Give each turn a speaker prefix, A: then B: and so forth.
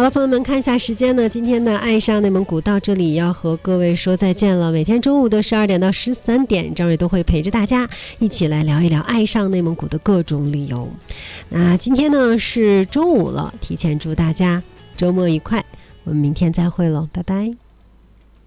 A: 了，朋友们，看一下时间呢，今天的爱上内蒙古到这里要和各位说再见了。每天中午的12点到13点，张蕊都会陪着大家一起来聊一聊爱上内蒙古的各种理由。那今天呢是周五了，提前祝大家周末愉快，我们明天再会了，拜拜。